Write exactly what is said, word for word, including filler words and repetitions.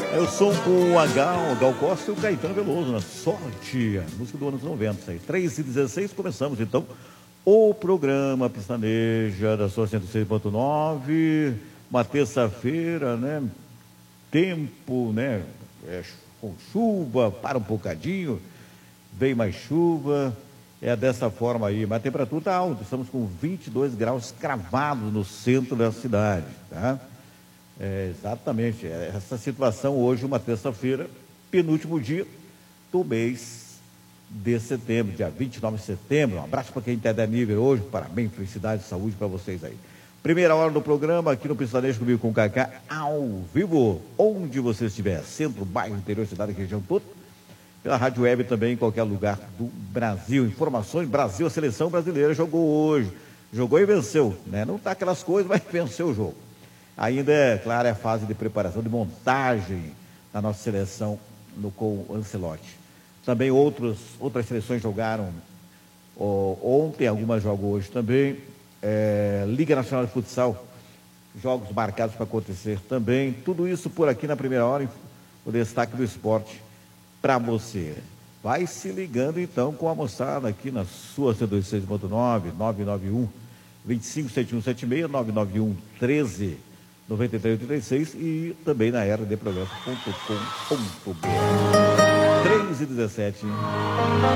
É o som com o Gal, Gal Costa e o Caetano Veloso, na Sorte, a música do anos noventa. três e dezesseis, começamos então o programa Pistaneja da sua cento e seis ponto nove, uma terça-feira, né? Tempo, né? É, com chuva, para um bocadinho, vem mais chuva, é dessa forma aí, mas a temperatura está alta, estamos com vinte e dois graus cravados no centro da cidade, tá? É, exatamente, essa situação hoje, uma terça-feira, penúltimo dia do mês de setembro, dia vinte e nove de setembro. Um abraço para quem está de nível hoje, parabéns, felicidade e saúde para vocês aí. Primeira hora do programa, aqui no Pistanejo comigo com o Cacá, ao vivo, onde você estiver, centro, bairro, interior, cidade, região toda, pela rádio web também, em qualquer lugar do Brasil. Informações, Brasil, a seleção brasileira jogou hoje, jogou e venceu, né? Não está aquelas coisas, mas venceu o jogo. Ainda, é claro, é a fase de preparação, de montagem da nossa seleção no, com o Ancelotti. Também outros, outras seleções jogaram ó, ontem, algumas jogam hoje também. É, Liga Nacional de Futsal, jogos marcados para acontecer também. Tudo isso por aqui na primeira hora, o destaque do esporte para você. Vai se ligando então com a moçada aqui na sua cento e seis ponto nove, nove nove um, dois cinco sete um sete seis, nove nove um, treze noventa e três oitenta e seis e também na r d progresso ponto com ponto b r. três e dezessete.